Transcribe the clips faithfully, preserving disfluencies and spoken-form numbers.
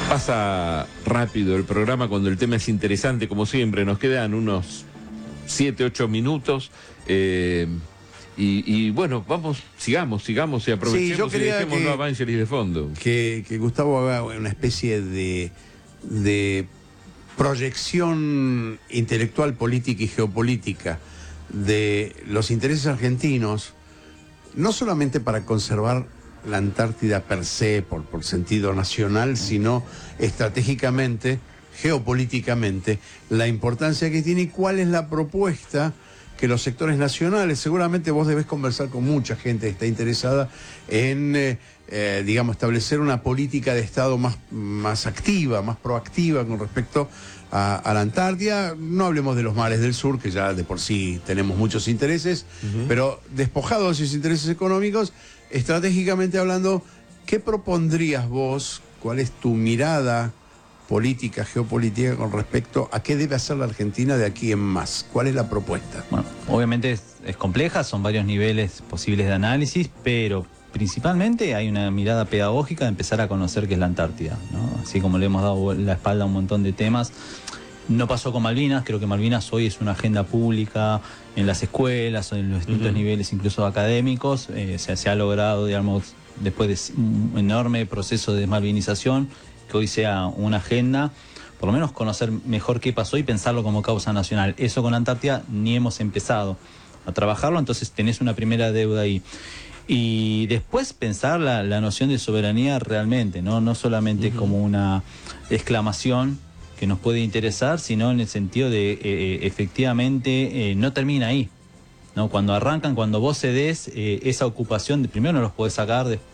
Pasa rápido el programa cuando el tema es interesante, como siempre. Nos quedan unos siete, ocho minutos. Eh, y, y bueno, vamos, sigamos, sigamos y aprovechemos sí, yo y dejémoslo que, a Vangelis de fondo. Que, que Gustavo haga una especie de, de proyección intelectual, política y geopolítica de los intereses argentinos, no solamente para conservar la Antártida per se, por, por sentido nacional, sino estratégicamente, geopolíticamente, la importancia que tiene y cuál es la propuesta que los sectores nacionales, seguramente vos debés conversar con mucha gente que está interesada en, eh, eh, digamos, establecer una política de Estado más, más activa, más proactiva con respecto a, a la Antártida. No hablemos de los mares del sur, que ya de por sí tenemos muchos intereses, uh-huh. pero despojados de esos intereses económicos, estratégicamente hablando, ¿qué propondrías vos? ¿Cuál es tu mirada política, geopolítica con respecto a qué debe hacer la Argentina de aquí en más? ¿Cuál es la propuesta? Bueno, obviamente es, es compleja, son varios niveles posibles de análisis, pero principalmente hay una mirada pedagógica de empezar a conocer qué es la Antártida, ¿no? Así como le hemos dado la espalda a un montón de temas. No pasó con Malvinas, creo que Malvinas hoy es una agenda pública en las escuelas, en los distintos uh-huh. niveles, incluso académicos. Eh, se, se ha logrado, digamos, después de un enorme proceso de desmalvinización, que hoy sea una agenda, por lo menos conocer mejor qué pasó y pensarlo como causa nacional. Eso con Antártida ni hemos empezado a trabajarlo, entonces tenés una primera deuda ahí. Y después pensar la, la noción de soberanía realmente, no, no solamente uh-huh. como una exclamación que nos puede interesar, sino en el sentido de eh, efectivamente eh, no termina ahí, ¿no? Cuando arrancan, cuando vos cedés eh, esa ocupación, de, primero no los podés sacar de...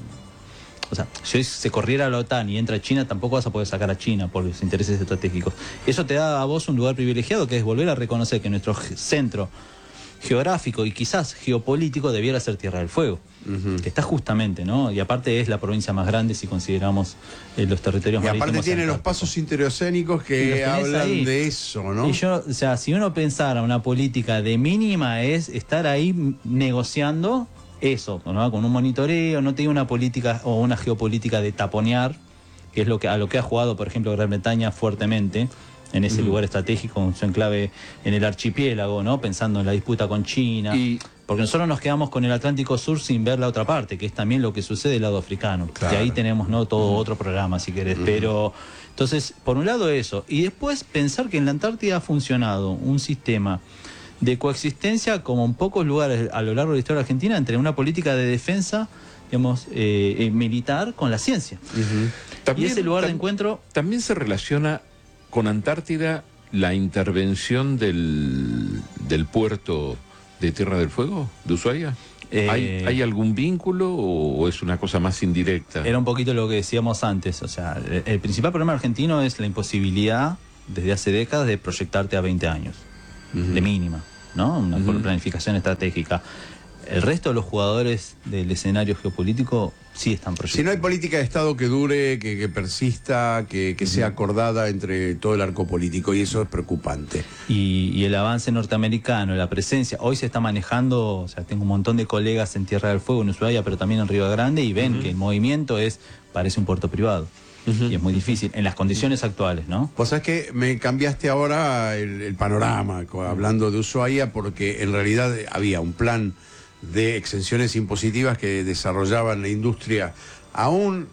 O sea, si hoy se corriera la OTAN y entra China, tampoco vas a poder sacar a China por los intereses estratégicos. Eso te da a vos un lugar privilegiado, que es volver a reconocer que nuestro centro geográfico y quizás geopolítico debiera ser Tierra del Fuego, uh-huh. que está justamente, ¿no? Y aparte es la provincia más grande si consideramos eh, los territorios marítimos. Y aparte tiene los pasos interoceánicos que hablan ahí. De eso, ¿no? Y yo, o sea, si uno pensara una política de mínima es estar ahí negociando eso, ¿no? Con un monitoreo, no tiene una política o una geopolítica de taponear, que es lo que a lo que ha jugado, por ejemplo, Gran Bretaña fuertemente en ese uh-huh. lugar estratégico, en su enclave en el archipiélago, ¿no? Pensando en la disputa con China. Y... porque nosotros nos quedamos con el Atlántico Sur sin ver la otra parte, que es también lo que sucede del lado africano. Claro. Y ahí tenemos, ¿no? todo uh-huh. otro programa, si querés. Uh-huh. Pero, entonces, por un lado eso. Y después pensar que en la Antártida ha funcionado un sistema de coexistencia como en pocos lugares a lo largo de la historia argentina entre una política de defensa, digamos, eh, eh, militar con la ciencia. Uh-huh. También, y ese lugar de encuentro... También se relaciona con Antártida la intervención del, del puerto de Tierra del Fuego, de Ushuaia. Eh, ¿Hay, ¿Hay algún vínculo o, o es una cosa más indirecta? Era un poquito lo que decíamos antes. O sea, el, el principal problema argentino es la imposibilidad, desde hace décadas, de proyectarte a veinte años. Uh-huh. De mínima, ¿no? Una uh-huh. planificación estratégica. El resto de los jugadores del escenario geopolítico sí están proyectados. Si no hay política de Estado que dure, que, que persista, que, que uh-huh. sea acordada entre todo el arco político, y eso es preocupante. Y, y el avance norteamericano, la presencia, hoy se está manejando, o sea, tengo un montón de colegas en Tierra del Fuego, en Ushuaia, pero también en Río Grande, y ven uh-huh. que el movimiento es, parece un puerto privado. Uh-huh. Y es muy difícil, en las condiciones actuales, ¿no? Vos sabés que me cambiaste ahora el, el panorama, hablando de Ushuaia, porque en realidad había un plan de exenciones impositivas que desarrollaban la industria, aún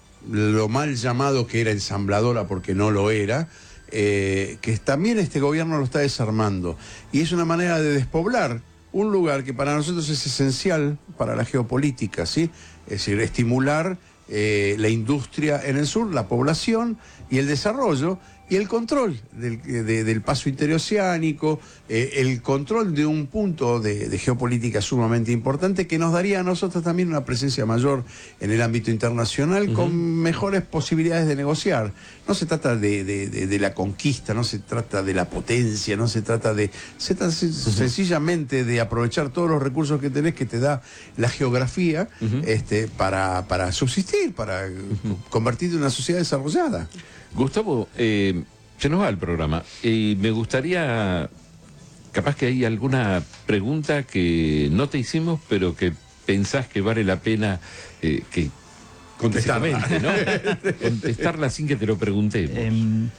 lo mal llamado que era ensambladora, porque no lo era, eh, que también este gobierno lo está desarmando. Y es una manera de despoblar un lugar que para nosotros es esencial para la geopolítica, ¿sí? Es decir, estimular eh, la industria en el sur, la población y el desarrollo y el control del, de, del paso interoceánico, eh, el control de un punto de, de geopolítica sumamente importante que nos daría a nosotros también una presencia mayor en el ámbito internacional, uh-huh. con mejores posibilidades de negociar. No se trata de, de, de, de la conquista, no se trata de la potencia, no se trata de... Se trata uh-huh. sencillamente de aprovechar todos los recursos que tenés, que te da la geografía, uh-huh. este, para, para subsistir, para uh-huh. convertirte en una sociedad desarrollada. Gustavo, eh, se nos va el programa y me gustaría, capaz que hay alguna pregunta que no te hicimos, pero que pensás que vale la pena eh, que, Contestarla. ¿no? Contestarla sin que te lo preguntemos. Eh,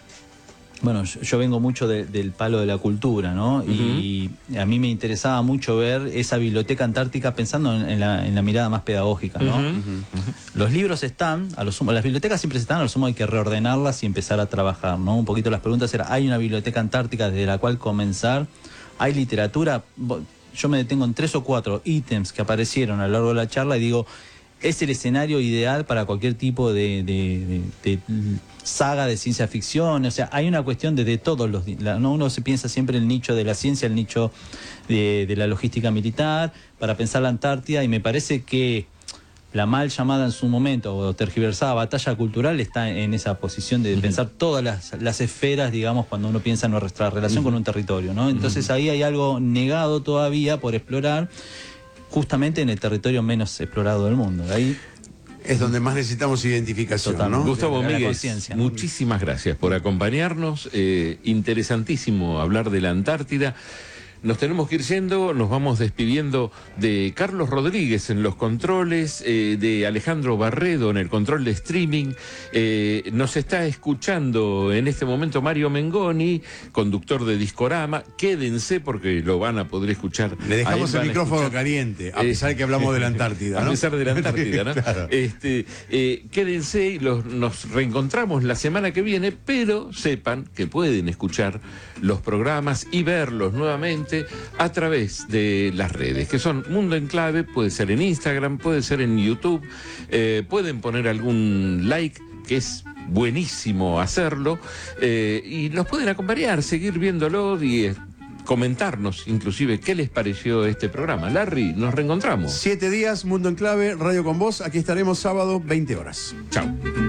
bueno, yo, yo vengo mucho de, del palo de la cultura, ¿no? Uh-huh. Y a mí me interesaba mucho ver esa biblioteca antártica pensando en, en, la, en la mirada más pedagógica, ¿no? Uh-huh. Uh-huh. Los libros están, a lo sumo, las bibliotecas siempre están, a lo sumo hay que reordenarlas y empezar a trabajar, ¿no? Un poquito las preguntas eran, ¿hay una biblioteca antártica desde la cual comenzar? ¿Hay literatura? Yo me detengo en tres o cuatro ítems que aparecieron a lo largo de la charla y digo, es el escenario ideal para cualquier tipo de, de, de, de saga de ciencia ficción. O sea, hay una cuestión desde todos los... ¿no? Uno se piensa siempre en el nicho de la ciencia, el nicho de, de la logística militar, para pensar la Antártida, y me parece que la mal llamada en su momento, o tergiversada batalla cultural, está en esa posición de uh-huh. pensar todas las, las esferas, digamos, cuando uno piensa en nuestra relación uh-huh. con un territorio, ¿no? Entonces uh-huh. ahí hay algo negado todavía por explorar, justamente en el territorio menos explorado del mundo. Ahí es donde más necesitamos identificación, Totalmente. ¿no? Gustavo Míguez, muchísimas gracias por acompañarnos. Eh, interesantísimo hablar de la Antártida. Nos tenemos que ir yendo, nos vamos despidiendo de Carlos Rodríguez en los controles, eh, de Alejandro Barredo en el control de streaming. Eh, nos está escuchando en este momento Mario Mengoni, conductor de Discorama. Quédense porque lo van a poder escuchar. Le dejamos el micrófono caliente, a pesar de que hablamos de la Antártida, ¿no? A pesar de la Antártida, ¿no? Claro. Este, eh, quédense y los, nos reencontramos la semana que viene, pero sepan que pueden escuchar los programas y verlos nuevamente a través de las redes, que son Mundo en Clave, puede ser en Instagram, puede ser en YouTube, eh, pueden poner algún like, que es buenísimo hacerlo, eh, y nos pueden acompañar, seguir viéndolo y eh, comentarnos inclusive qué les pareció este programa. Larry, nos reencontramos. Siete días, Mundo en Clave, Radio con Vos, aquí estaremos sábado, veinte horas. Chao.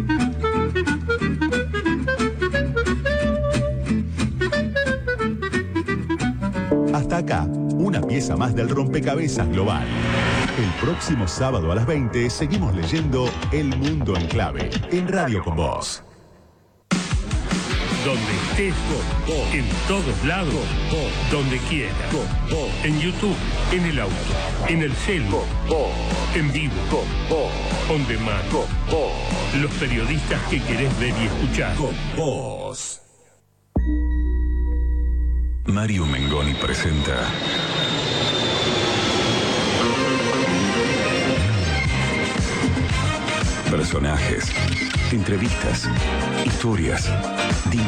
Hasta acá, una pieza más del rompecabezas global. El próximo sábado a las veinte seguimos leyendo El Mundo en Clave, en Radio con Vos. Donde estés, en todos lados, donde quieras. En YouTube, en el auto, en el celu, en vivo, on demand. Los periodistas que querés ver y escuchar. Vos. Mario Mengoni presenta Personajes, entrevistas, historias,